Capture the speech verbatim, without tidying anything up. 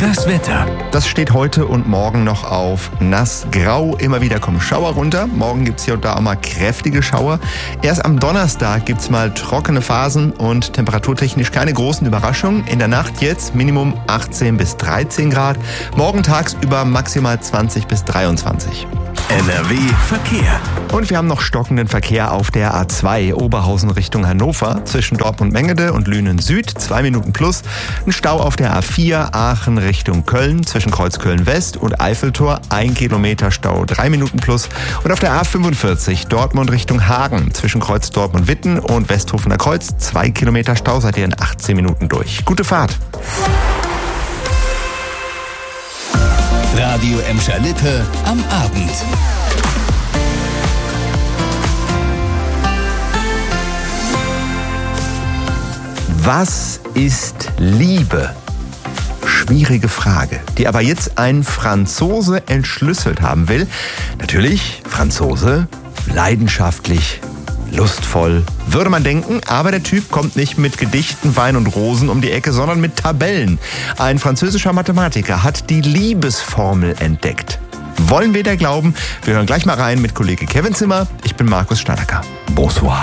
Das Wetter. Das steht heute und morgen noch auf nass, grau. Immer wieder kommen Schauer runter. Morgen gibt's hier und da auch mal kräftige Schauer. Erst am Donnerstag gibt's mal trockene Phasen und temperaturtechnisch keine großen Überraschungen. In der Nacht jetzt Minimum achtzehn bis dreizehn Grad. Morgen tagsüber maximal zwanzig bis dreiundzwanzig. N R W Verkehr. Und wir haben noch stockenden Verkehr auf der A zwei Oberhausen Richtung Hannover zwischen Dortmund-Mengede und Lünen Süd, zwei Minuten plus. Ein Stau auf der A vier Aachen Richtung Köln zwischen Kreuzköln West und Eiffeltor, ein Kilometer Stau, drei Minuten plus. Und auf der A fünfundvierzig Dortmund Richtung Hagen zwischen Kreuz Dortmund-Witten und Westhofener Kreuz, zwei Kilometer Stau, seid ihr in achtzehn Minuten durch. Gute Fahrt! Radio Emscher-Lippe am Abend. Was ist Liebe? Schwierige Frage, die aber jetzt ein Franzose entschlüsselt haben will. Natürlich, Franzose, leidenschaftlich, lustvoll, würde man denken, aber der Typ kommt nicht mit Gedichten, Wein und Rosen um die Ecke, sondern mit Tabellen. Ein französischer Mathematiker hat die Liebesformel entdeckt. Wollen wir da glauben? Wir hören gleich mal rein mit Kollege Kevin Zimmer. Ich bin Markus Stanacker. Bonsoir.